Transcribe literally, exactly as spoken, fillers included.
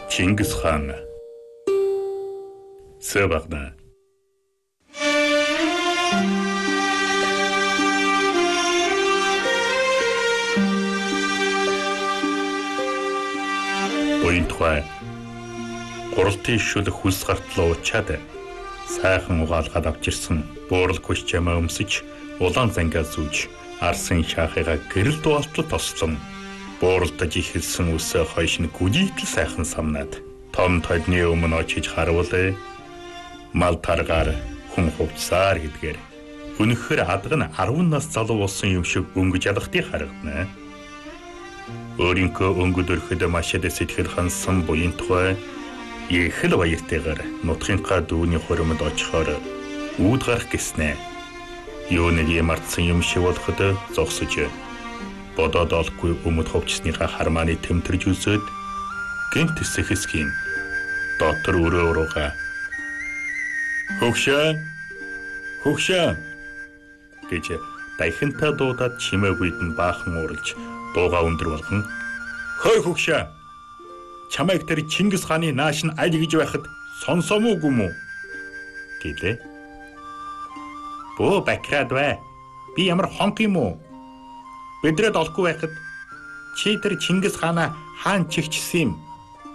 Чингис хаан Севагна Буян тухай гуралтын шүлэг хүлс гартлуу учаад сайхан угаалгаад авчирсан буурал хүч чамаа өмсөж улаан зангиа зүүж арсын шаахыгаа гэрэл дуалтал тослон бууралтаж ихэлсэн үсээ хойшин гүжигдэл сайхан самнаад том тодны өмнө очиж харуулээ. Мал таргаар хүн хувцсаар гэдгээр өнөхөр адга нь арван нас залуу болсон юм шиг өнгөж ядахтыг харагдана. Өөрийнхөө өнгөд өрхөд машид сэтгэл хансан буян тухай их л баяртайгаар нутгийнхаа дүүний хуримд очихоор үүд гарах гэснэ. Юу нэг юм артсан юм шиг болоход зогсож бодоод олохгүй өмд хувцсныхаа хармааны тэмтэрж үзээд гэнт сэхэсгийн дотор өрөө урууга хөгшөө хөгшөө гэж дайхантай дуудаад чимээгүйд нь баахан уралж дууга өндөр болгон хой хөгшөө чамайг тэр Чингис хааны нааш нь аль гэж байхад сонсомоогүй мүү гэлээ. Бөө бакрад бай. Би ямар хонх юм уу? Бидрээд олохгүй байхад чи тэр Чингис хаана хаан чигчсэн юм